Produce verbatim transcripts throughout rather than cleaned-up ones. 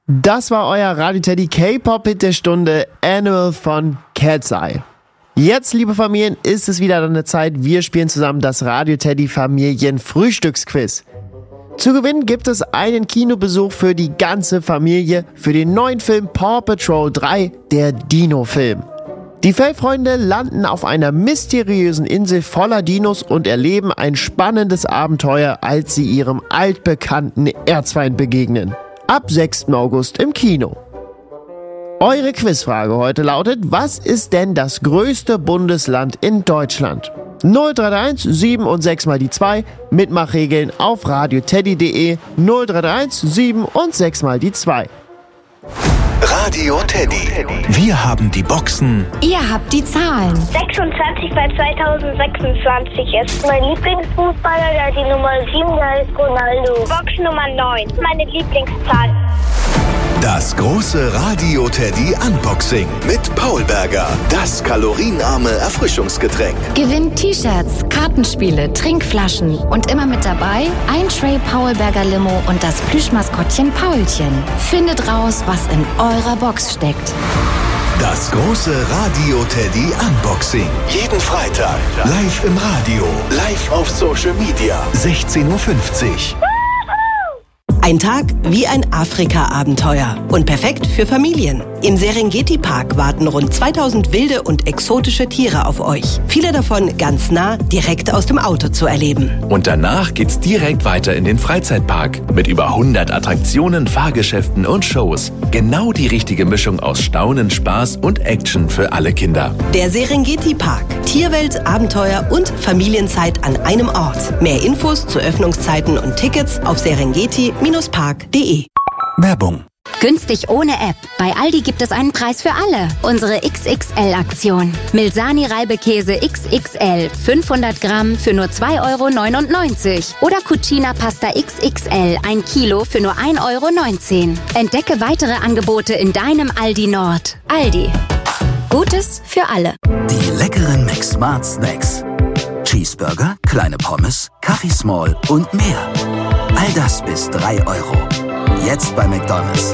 Das war euer Radio Teddy K-Pop-Hit der Stunde, Animal von Cat's Eye. Jetzt, liebe Familien, ist es wieder an der Zeit. Wir spielen zusammen das Radio Teddy Familien Frühstücksquiz. Zu gewinnen gibt es einen Kinobesuch für die ganze Familie für den neuen Film Paw Patrol drei, der Dino-Film. Die Fellfreunde landen auf einer mysteriösen Insel voller Dinos und erleben ein spannendes Abenteuer, als sie ihrem altbekannten Erzfeind begegnen. Ab sechsten August im Kino. Eure Quizfrage heute lautet: Was ist denn das größte Bundesland in Deutschland? null drei eins sieben und sechs mal die zwei. Mitmachregeln auf radioteddy punkt de. null drei eins sieben und sechs mal die zwei. Radio Teddy. Wir haben die Boxen. Ihr habt die Zahlen. sechsundzwanzig bei zweitausendsechsundzwanzig ist mein Lieblingsfußballer, der die Nummer sieben, der heißt Ronaldo. Box Nummer neun, meine Lieblingszahl. Das große Radio Teddy Unboxing mit Paul Berger. Das kalorienarme Erfrischungsgetränk. Gewinnt T-Shirts, Kartenspiele, Trinkflaschen und immer mit dabei ein Tray Paul Berger Limo und das Plüschmaskottchen Paulchen. Findet raus, was in eurer Box steckt. Das große Radio Teddy Unboxing. Jeden Freitag live im Radio, live auf Social Media. sechzehn Uhr fünfzig. Ein Tag wie ein Afrika-Abenteuer und perfekt für Familien. Im Serengeti-Park warten rund zweitausend wilde und exotische Tiere auf euch. Viele davon ganz nah, direkt aus dem Auto zu erleben. Und danach geht's direkt weiter in den Freizeitpark mit über hundert Attraktionen, Fahrgeschäften und Shows. Genau die richtige Mischung aus Staunen, Spaß und Action für alle Kinder. Der Serengeti-Park. Tierwelt, Abenteuer und Familienzeit an einem Ort. Mehr Infos zu Öffnungszeiten und Tickets auf serengeti park punkt de. Werbung. Günstig ohne App. Bei Aldi gibt es einen Preis für alle. Unsere X X L-Aktion. Milsani Reibekäse X X L. fünfhundert Gramm für nur zwei Euro neunundneunzig. Oder Cucina Pasta X X L. ein Kilo für nur ein Euro neunzehn. Entdecke weitere Angebote in deinem Aldi Nord. Aldi. Gutes für alle. Die leckeren McSmart Snacks. Cheeseburger, kleine Pommes, Kaffee Small und mehr. All das bis drei Euro. Jetzt bei McDonald's.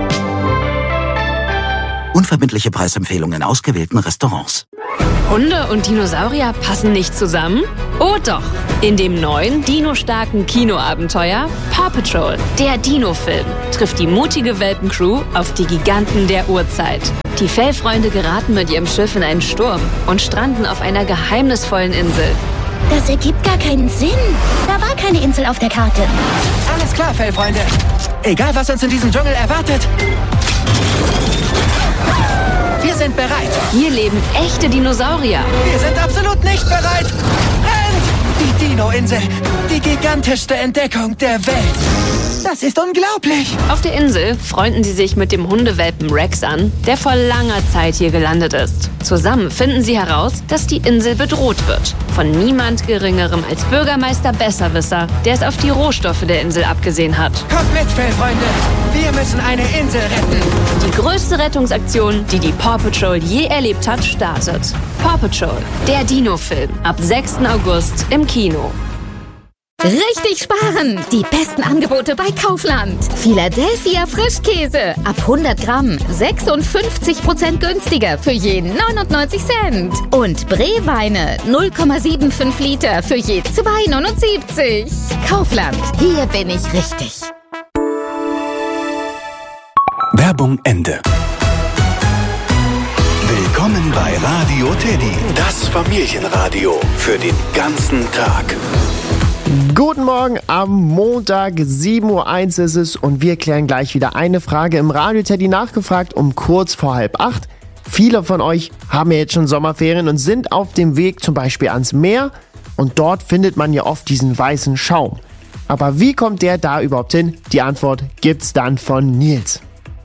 Unverbindliche Preisempfehlungen in ausgewählten Restaurants. Hunde und Dinosaurier passen nicht zusammen? Oh doch! In dem neuen, dinostarken Kinoabenteuer Paw Patrol, der Dino-Film, trifft die mutige Welpencrew auf die Giganten der Urzeit. Die Fellfreunde geraten mit ihrem Schiff in einen Sturm und stranden auf einer geheimnisvollen Insel. Das ergibt gar keinen Sinn. Da war keine Insel auf der Karte. Alles klar, Fellfreunde. Egal, was uns in diesem Dschungel erwartet. Wir sind bereit. Hier leben echte Dinosaurier. Wir sind absolut nicht bereit. Rennt! Die Dino-Insel. Die gigantischste Entdeckung der Welt. Das ist unglaublich. Auf der Insel freunden sie sich mit dem Hundewelpen Rex an, der vor langer Zeit hier gelandet ist. Zusammen finden sie heraus, dass die Insel bedroht wird. Von niemand Geringerem als Bürgermeister Besserwisser, der es auf die Rohstoffe der Insel abgesehen hat. Kommt mit, Fellfreunde. Wir müssen eine Insel retten. Die größte Rettungsaktion, die die Paw Patrol je erlebt hat, startet. Paw Patrol, der Dino-Film. Ab sechsten August im Kino. Richtig sparen! Die besten Angebote bei Kaufland. Philadelphia Frischkäse. Ab hundert Gramm. sechsundfünfzig Prozent günstiger für je neunundneunzig Cent. Und Bree-Weine. null Komma fünfundsiebzig Liter für je zwei Komma neunundsiebzig. Kaufland. Hier bin ich richtig. Werbung Ende. Willkommen bei Radio Teddy. Das Familienradio für den ganzen Tag. Guten Morgen, am Montag, sieben Uhr eins ist es und wir klären gleich wieder eine Frage im Radio Teddy nachgefragt um kurz vor halb acht. Viele von euch haben ja jetzt schon Sommerferien und sind auf dem Weg zum Beispiel ans Meer und dort findet man ja oft diesen weißen Schaum. Aber wie kommt der da überhaupt hin? Die Antwort gibt's dann von Nils.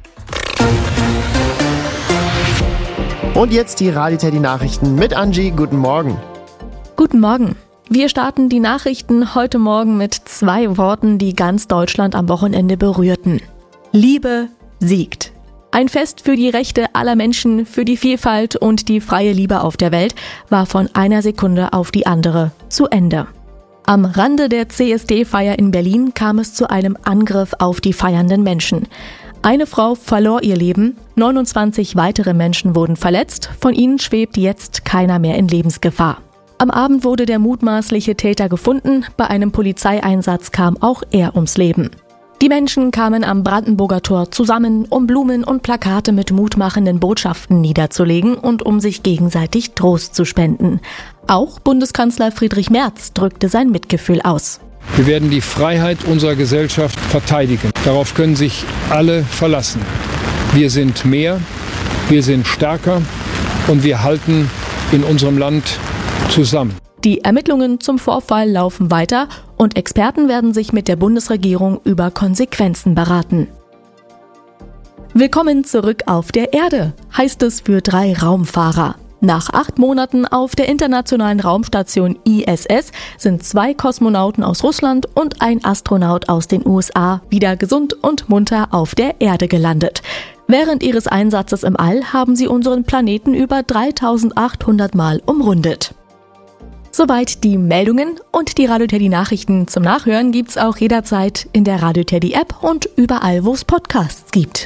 Und jetzt die Radio Teddy Nachrichten mit Angie. Guten Morgen. Guten Morgen. Wir starten die Nachrichten heute Morgen mit zwei Worten, die ganz Deutschland am Wochenende berührten. Liebe siegt. Ein Fest für die Rechte aller Menschen, für die Vielfalt und die freie Liebe auf der Welt war von einer Sekunde auf die andere zu Ende. Am Rande der C S D-Feier in Berlin kam es zu einem Angriff auf die feiernden Menschen. Eine Frau verlor ihr Leben, neunundzwanzig weitere Menschen wurden verletzt, von ihnen schwebt jetzt keiner mehr in Lebensgefahr. Am Abend wurde der mutmaßliche Täter gefunden, bei einem Polizeieinsatz kam auch er ums Leben. Die Menschen kamen am Brandenburger Tor zusammen, um Blumen und Plakate mit mutmachenden Botschaften niederzulegen und um sich gegenseitig Trost zu spenden. Auch Bundeskanzler Friedrich Merz drückte sein Mitgefühl aus. Wir werden die Freiheit unserer Gesellschaft verteidigen. Darauf können sich alle verlassen. Wir sind mehr, wir sind stärker und wir halten in unserem Land zusammen. Die Ermittlungen zum Vorfall laufen weiter und Experten werden sich mit der Bundesregierung über Konsequenzen beraten. Willkommen zurück auf der Erde, heißt es für drei Raumfahrer. Nach acht Monaten auf der internationalen Raumstation I S S sind zwei Kosmonauten aus Russland und ein Astronaut aus den U S A wieder gesund und munter auf der Erde gelandet. Während ihres Einsatzes im All haben sie unseren Planeten über dreitausendachthundert Mal umrundet. Soweit die Meldungen und die Radio Teddy Nachrichten zum Nachhören gibt's auch jederzeit in der Radio Teddy App und überall, wo es Podcasts gibt.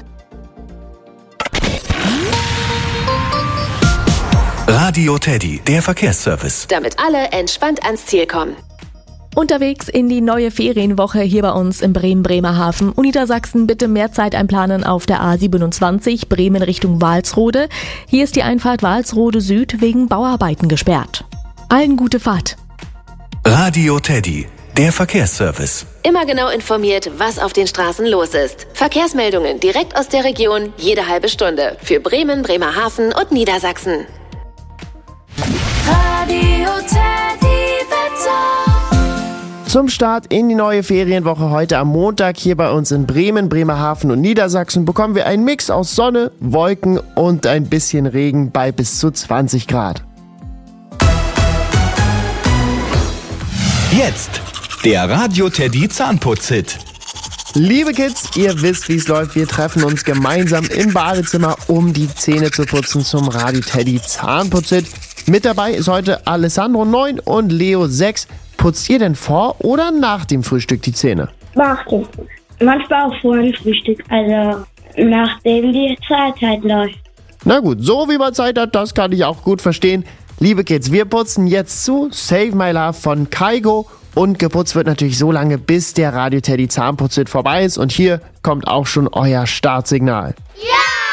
Radio Teddy, der Verkehrsservice. Damit alle entspannt ans Ziel kommen. Unterwegs in die neue Ferienwoche hier bei uns in Bremen-Bremerhaven und Niedersachsen bitte mehr Zeit einplanen auf der A siebenundzwanzig Bremen Richtung Walsrode. Hier ist die Einfahrt Walsrode Süd wegen Bauarbeiten gesperrt. Allen gute Fahrt. Radio Teddy, der Verkehrsservice. Immer genau informiert, was auf den Straßen los ist. Verkehrsmeldungen direkt aus der Region, jede halbe Stunde. Für Bremen, Bremerhaven und Niedersachsen. Radio Teddy Wetter. Zum Start in die neue Ferienwoche heute am Montag hier bei uns in Bremen, Bremerhaven und Niedersachsen bekommen wir einen Mix aus Sonne, Wolken und ein bisschen Regen bei bis zu zwanzig Grad. Jetzt der Radio Teddy Zahnputz-Hit. Liebe Kids, ihr wisst, wie es läuft. Wir treffen uns gemeinsam im Badezimmer, um die Zähne zu putzen zum Radio Teddy Zahnputz-Hit. Mit dabei ist heute Alessandro neun und Leo sechs. Putzt ihr denn vor oder nach dem Frühstück die Zähne? Nach dem Frühstück. Manchmal auch vor dem Frühstück, also nachdem die Zeit halt läuft. Na gut, so wie man Zeit hat, das kann ich auch gut verstehen. Liebe Kids, wir putzen jetzt zu Save My Love von Kygo und geputzt wird natürlich so lange, bis der Radio Teddy Zahnputz-Hit vorbei ist und hier kommt auch schon euer Startsignal. Ja!